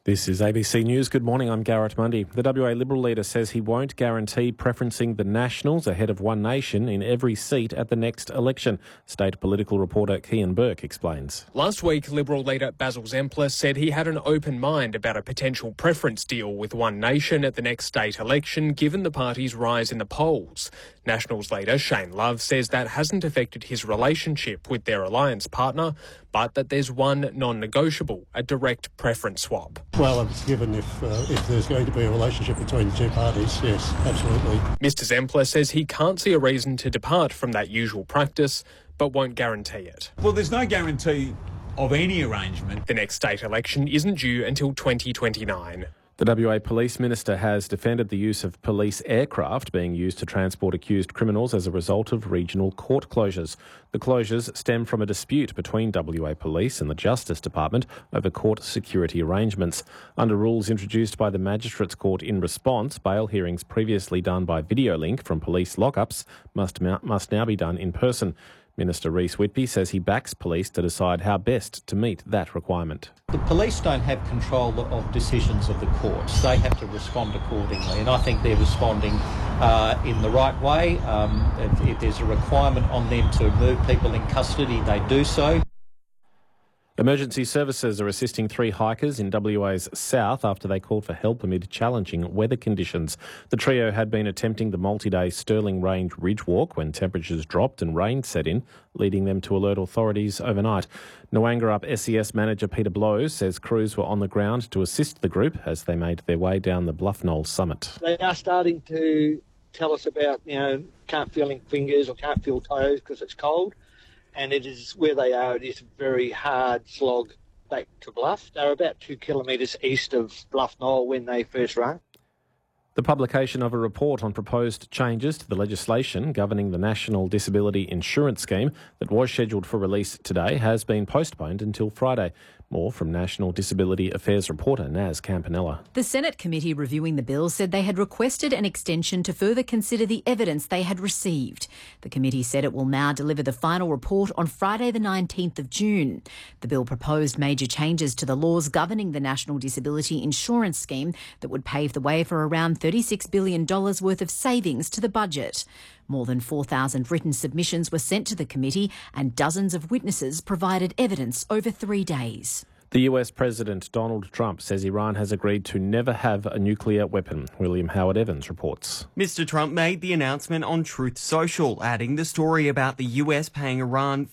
This is ABC News. Good morning, I'm Garrett Mundy. The WA Liberal leader says he won't guarantee preferencing the Nationals ahead of One Nation in every seat at the next election. State political reporter Kian Burke explains. Last week, Liberal leader Basil Zempler said he had an open mind about a potential preference deal with One Nation at the next state election, given the party's rise in the polls. Nationals leader Shane Love says that hasn't affected his relationship with their alliance partner, but that there's one non-negotiable, a direct preference swap. Well, it's given if there's going to be a relationship between the two parties, yes, absolutely. Mr Zempler says he can't see a reason to depart from that usual practice, but won't guarantee it. Well, there's no guarantee of any arrangement. The next state election isn't due until 2029. The WA Police Minister has defended the use of police aircraft being used to transport accused criminals as a result of regional court closures. The closures stem from a dispute between WA Police and the Justice Department over court security arrangements. Under rules introduced by the Magistrates Court in response, bail hearings previously done by video link from police lockups must now be done in person. Minister Rhys Whitby says he backs police to decide how best to meet that requirement. The police don't have control of decisions of the courts. They have to respond accordingly, and I think they're responding in the right way. If there's a requirement on them to move people in custody, they do so. Emergency services are assisting 3 hikers in WA's south after they called for help amid challenging weather conditions. The trio had been attempting the multi-day Stirling Range Ridge Walk when temperatures dropped and rain set in, leading them to alert authorities overnight. Noangarup SES manager Peter Blows says crews were on the ground to assist the group as they made their way down the Bluff Knoll summit. They are starting to tell us about, can't feel fingers or can't feel toes because it's cold. And it is where they are, it is a very hard slog back to Bluff. They're about 2 kilometres east of Bluff Knoll when they first run. The publication of a report on proposed changes to the legislation governing the National Disability Insurance Scheme that was scheduled for release today has been postponed until Friday. More from National Disability Affairs reporter Naz Campanella. The Senate committee reviewing the bill said they had requested an extension to further consider the evidence they had received. The committee said it will now deliver the final report on Friday the 19th of June. The bill proposed major changes to the laws governing the National Disability Insurance Scheme that would pave the way for around $36 billion worth of savings to the budget. More than 4,000 written submissions were sent to the committee and dozens of witnesses provided evidence over 3 days. The US President Donald Trump says Iran has agreed to never have a nuclear weapon. William Howard Evans reports. Mr. Trump made the announcement on Truth Social, adding the story about the US paying Iran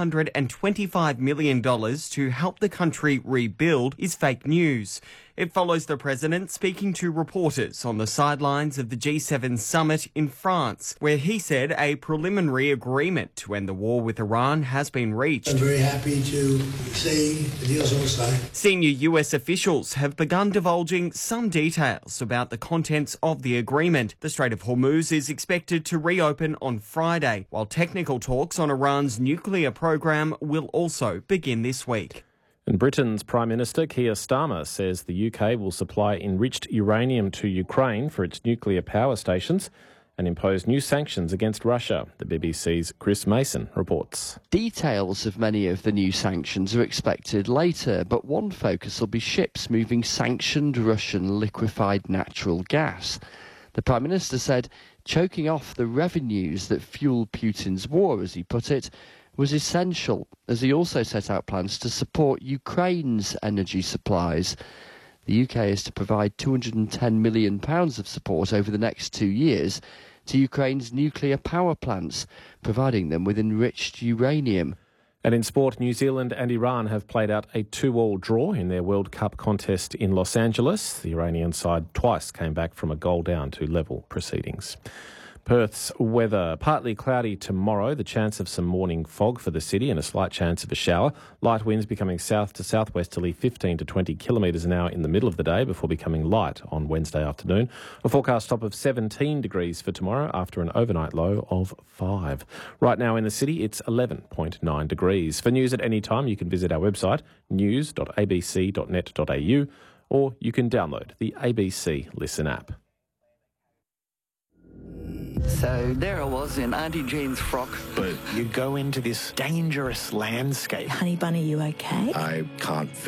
$425 million to help the country rebuild is fake news. It follows the president speaking to reporters on the sidelines of the G7 summit in France, where he said a preliminary agreement to end the war with Iran has been reached. I'm very happy to see the deal's all signed. Senior US officials have begun divulging some details about the contents of the agreement. The Strait of Hormuz is expected to reopen on Friday, while technical talks on Iran's nuclear program will also begin this week. And Britain's Prime Minister Keir Starmer says the UK will supply enriched uranium to Ukraine for its nuclear power stations and impose new sanctions against Russia. The BBC's Chris Mason reports. Details of many of the new sanctions are expected later, but one focus will be ships moving sanctioned Russian liquefied natural gas. The Prime Minister said choking off the revenues that fuel Putin's war, as he put it, was essential, as he also set out plans to support Ukraine's energy supplies. The UK is to provide £210 million of support over the next 2 years to Ukraine's nuclear power plants, providing them with enriched uranium. And in sport, New Zealand and Iran have played out a 2-2 draw in their World Cup contest in Los Angeles. The Iranian side twice came back from a goal down to level proceedings. Perth's weather, partly cloudy tomorrow, the chance of some morning fog for the city and a slight chance of a shower. Light winds becoming south to southwesterly 15 to 20 kilometres an hour in the middle of the day before becoming light on Wednesday afternoon. A forecast top of 17 degrees for tomorrow after an overnight low of 5. Right now in the city, it's 11.9 degrees. For news at any time, you can visit our website, news.abc.net.au, or you can download the ABC Listen app. So there I was in Auntie Jean's frock. But you go into this dangerous landscape. Honey Bunny, you okay? I can't